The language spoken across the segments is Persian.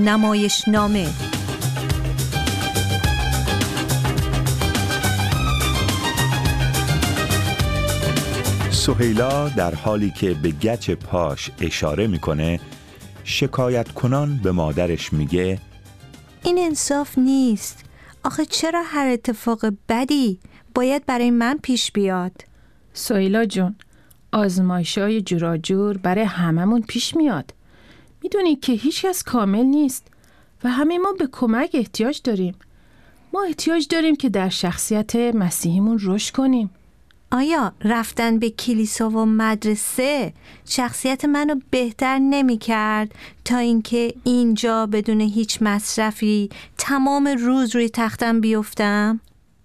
نمایشنامه. سهیلا در حالی که به گچ پاش اشاره میکنه، شکایت کنان به مادرش میگه این انصاف نیست. آخه چرا هر اتفاق بدی باید برای من پیش بیاد؟ سهیلا جون، آزمایش‌های جوراجور برای هممون پیش میاد. میدونی که هیچ کس کامل نیست و همه ما به کمک احتیاج داریم. ما احتیاج داریم که در شخصیت مسیحیمون رشد کنیم. آیا رفتن به کلیسا و مدرسه شخصیت منو بهتر نمی کرد تا اینکه اینجا بدون هیچ مصرفی تمام روز روی تختم بیفتم؟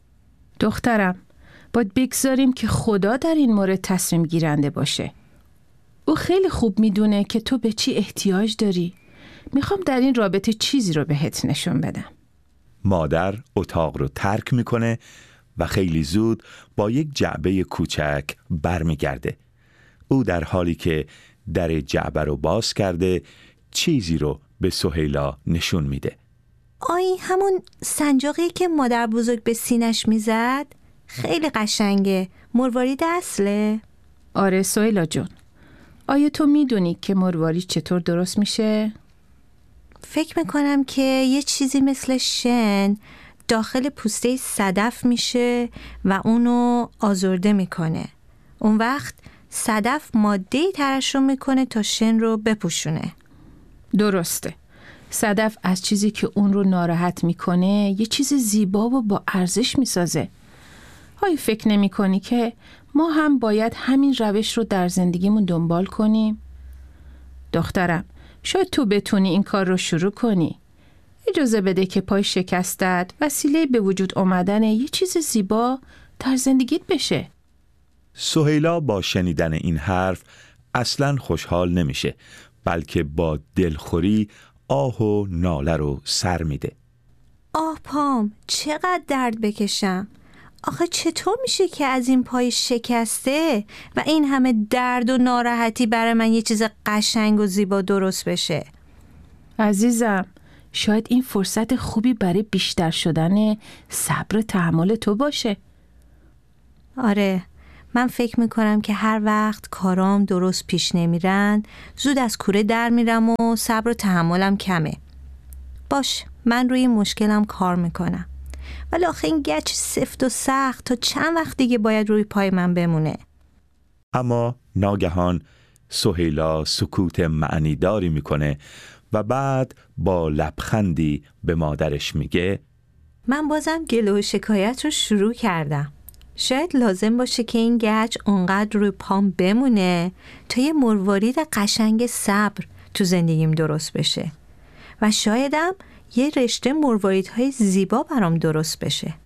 دخترم، باید بگذاریم که خدا در این مورد تصمیم گیرنده باشه. او خیلی خوب میدونه که تو به چی احتیاج داری. میخوام در این رابطه چیزی رو بهت نشون بدم. مادر اتاق رو ترک میکنه و خیلی زود با یک جعبه کوچک برمیگرده. او در حالی که در جعبه رو باز کرده چیزی رو به سهیلا نشون میده. آی همون سنجاقی که مادر بزرگ به سینش میزد؟ خیلی قشنگه. مروارید اصله؟ آره سهیلا جون. آیا تو میدونی که مروارید چطور درست میشه؟ فکر میکنم که یه چیزی مثل شن داخل پوسته صدف میشه و اونو آزرده میکنه. اون وقت صدف ماده‌ای ترشح میکنه تا شن رو بپوشونه. درسته. صدف از چیزی که اون رو ناراحت میکنه یه چیز زیبا و با ارزش میسازه. آیا فکر نمی‌کنی که ما هم باید همین روش رو در زندگیمون دنبال کنیم؟ دخترم، شاید تو بتونی این کار رو شروع کنی. اجازه بده که پای شکستت وسیله به وجود آمدن یه چیز زیبا در زندگیت بشه. سهیلا با شنیدن این حرف اصلاً خوشحال نمیشه، بلکه با دلخوری آه و ناله رو سر میده. آه پام، چقدر درد بکشم. آخه چطور میشه که از این پای شکسته و این همه درد و ناراحتی برای من یه چیز قشنگ و زیبا درست بشه؟ عزیزم، شاید این فرصت خوبی برای بیشتر شدن صبر تحمل تو باشه. آره، من فکر میکنم که هر وقت کارام درست پیش نمیرن زود از کوره در میرم و صبر و تحملم کمه. باش، من روی مشکلم کار میکنم، ولی آخه این گچ سفت و سخت تا چند وقت دیگه باید روی پای من بمونه؟ اما ناگهان سهیلا سکوت معنیداری میکنه و بعد با لبخندی به مادرش میگه من بازم گله و شکایت رو شروع کردم. شاید لازم باشه که این گچ اونقدر روی پام بمونه تا یه مروارید قشنگ صبر تو زندگیم درست بشه و شایدم یه رشته مرواریدهای زیبا برام درست بشه.